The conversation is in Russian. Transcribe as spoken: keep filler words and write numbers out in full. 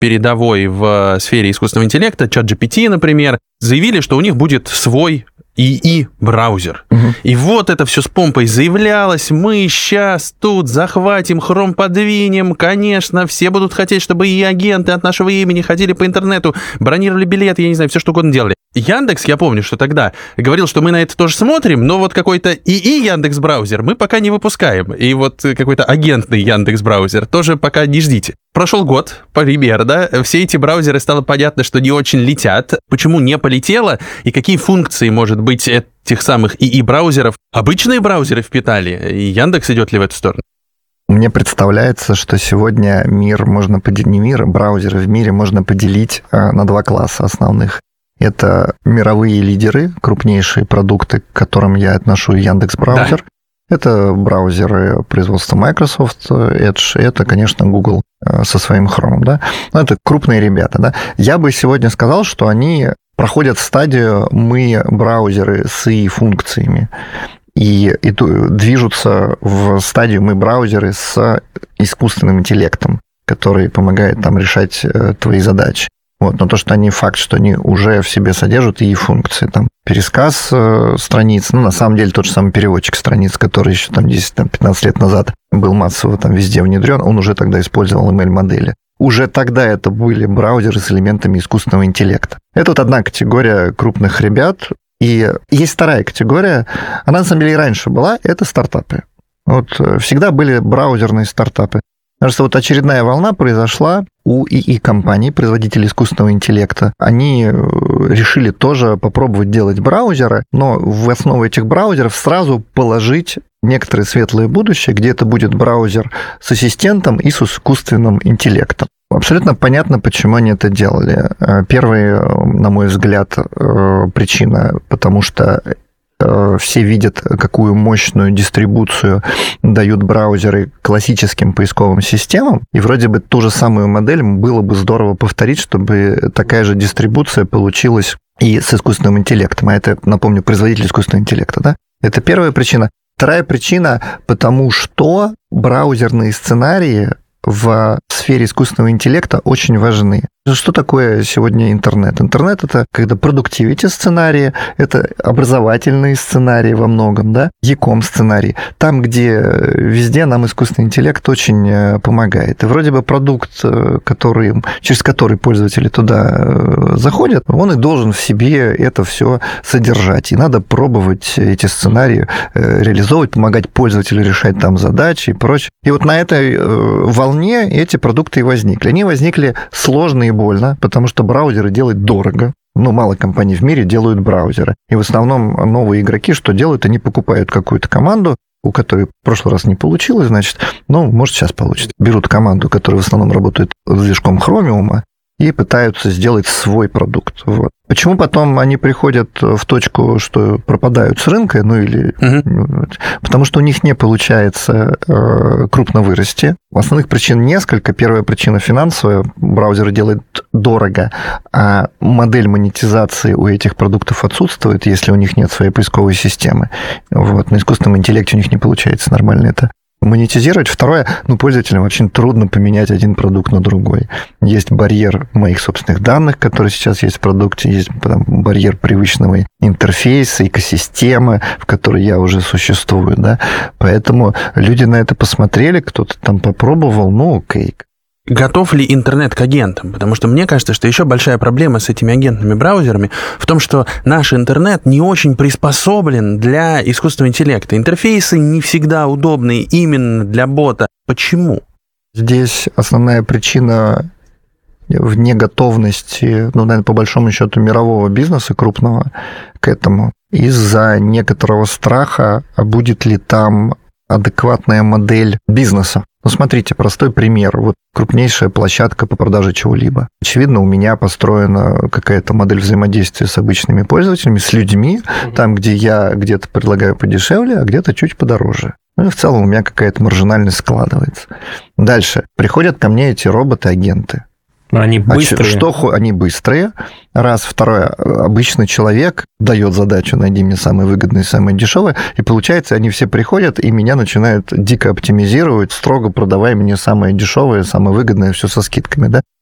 передовой в сфере искусственного интеллекта, ChatGPT, например, заявили, что у них будет свой и и-браузер. Угу. И вот это все с помпой заявлялось. Мы сейчас тут захватим, Chrome подвинем. Конечно, все будут хотеть, чтобы и агенты от нашего имени ходили по интернету, бронировали билеты, я не знаю, все что угодно делали. Яндекс, я помню, что тогда говорил, что мы на это тоже смотрим, но вот какой-то и и Яндекс-браузер мы пока не выпускаем. И вот какой-то агентный Яндекс-браузер тоже пока не ждите. Прошел год, примерно, все эти браузеры стало понятно, что не очень летят. Почему не полетело и какие функции, может быть, этих самых и и-браузеров обычные браузеры впитали? И Яндекс идет ли в эту сторону? Мне представляется, что сегодня мир можно поделить, не мир, а браузеры в мире можно поделить на два класса основных. Это мировые лидеры, крупнейшие продукты, к которым я отношу Яндекс.Браузер. Да. Это браузеры производства Microsoft Edge, это, конечно, Google со своим Chrome, да. Но это крупные ребята, да. Я бы сегодня сказал, что они проходят стадию «мы браузеры с и и-функциями». И, и движутся в стадию «мы браузеры с искусственным интеллектом», который помогает там решать твои задачи. Вот. Но то, что они факт, что они уже в себе содержат и функции, там, пересказ э, страниц, ну, на самом деле, тот же самый переводчик страниц, который еще там десять-пятнадцать лет назад был массово там везде внедрен, он уже тогда использовал эм эль-модели. Уже тогда это были браузеры с элементами искусственного интеллекта. Это вот одна категория крупных ребят. И есть вторая категория, она на самом деле и раньше была, это стартапы. Вот всегда были браузерные стартапы. Кажется, вот очередная волна произошла у и и-компаний, производителей искусственного интеллекта. Они решили тоже попробовать делать браузеры, но в основу этих браузеров сразу положить некоторое светлое будущее, где это будет браузер с ассистентом и с искусственным интеллектом. Абсолютно понятно, почему они это делали. Первая, на мой взгляд, причина, потому что все видят, какую мощную дистрибуцию дают браузеры классическим поисковым системам, и вроде бы ту же самую модель было бы здорово повторить, чтобы такая же дистрибуция получилась и с искусственным интеллектом. А это, напомню, производитель искусственного интеллекта, да? Это первая причина. Вторая причина, потому что браузерные сценарии в сфере искусственного интеллекта очень важны. Что такое сегодня интернет? Интернет – это когда продуктивити сценарии, это образовательные сценарии во многом, да, e-com сценарии, там, где везде нам искусственный интеллект очень помогает. И вроде бы продукт, который, через который пользователи туда заходят, он и должен в себе это все содержать. И надо пробовать эти сценарии реализовывать, помогать пользователю решать там задачи и прочее. И вот на этой волне эти продукты и возникли. Они возникли сложно и больно, потому что браузеры делать дорого. Ну, мало компаний в мире делают браузеры. И в основном новые игроки что делают? Они покупают какую-то команду, у которой в прошлый раз не получилось, значит, ну, может, сейчас получится. Берут команду, которая в основном работает с движком Chromium, и пытаются сделать свой продукт. Вот. Почему потом они приходят в точку, что пропадают с рынка, ну или... Uh-huh. Потому что у них не получается э, крупно вырасти. Основных причин несколько. Первая причина финансовая. Браузеры делают дорого, а модель монетизации у этих продуктов отсутствует, если у них нет своей поисковой системы. Вот. На искусственном интеллекте у них не получается нормально это монетизировать. Второе, ну, пользователям очень трудно поменять один продукт на другой. Есть барьер моих собственных данных, который сейчас есть в продукте, есть там, барьер привычного интерфейса, экосистемы, в которой я уже существую, да. Поэтому люди на это посмотрели, кто-то там попробовал, ну, окей. Готов ли интернет к агентам? Потому что мне кажется, что еще большая проблема с этими агентными браузерами в том, что наш интернет не очень приспособлен для искусственного интеллекта. Интерфейсы не всегда удобны именно для бота. Почему? Здесь основная причина в неготовности, ну, наверное, по большому счету, мирового бизнеса крупного к этому из-за некоторого страха, а будет ли там адекватная модель бизнеса. Ну, смотрите, простой пример. Вот крупнейшая площадка по продаже чего-либо. Очевидно, у меня построена какая-то модель взаимодействия с обычными пользователями, с людьми, угу. Там, где я где-то предлагаю подешевле, а где-то чуть подороже. Ну, и в целом у меня какая-то маржинальность складывается. Дальше. Приходят ко мне эти роботы-агенты. Они быстрые. А что, они быстрые. Раз. Второе. Обычный человек дает задачу, найди мне самое выгодное, самое дешевое, и получается, они все приходят, и меня начинают дико оптимизировать, строго продавая мне самое дешевое, самое выгодное, все со скидками, да.